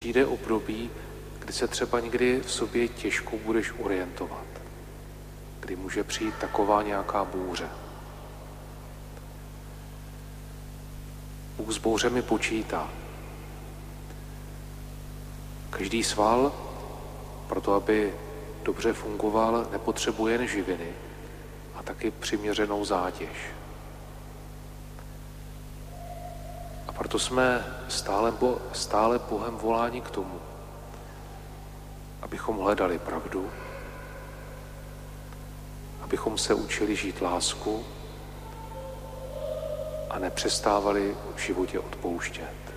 přijde období, kdy se třeba někdy v sobě těžko budeš orientovat, kdy může přijít taková nějaká bouře. Bůh s bouřemi počítá. Každý sval, proto aby dobře fungoval, nepotřebuje jen živiny a taky přiměřenou zátěž. A proto jsme stále Bohem voláni k tomu, abychom hledali pravdu, abychom se učili žít lásku a nepřestávali v životě odpouštět.